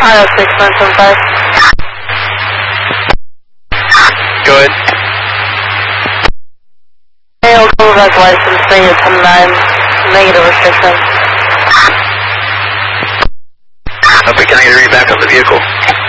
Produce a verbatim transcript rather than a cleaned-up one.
I O six nine seven five. Go ahead. Male Quebec license, negative ten nine, negative restriction. Okay, can I get a read back on the vehicle?